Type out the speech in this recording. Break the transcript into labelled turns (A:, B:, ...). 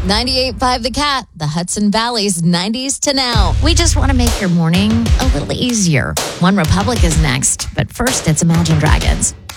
A: 98.5 The Cat, the Hudson Valley's 90s to now. We just want to make your morning a little easier. One Republic is next, but first it's Imagine Dragons.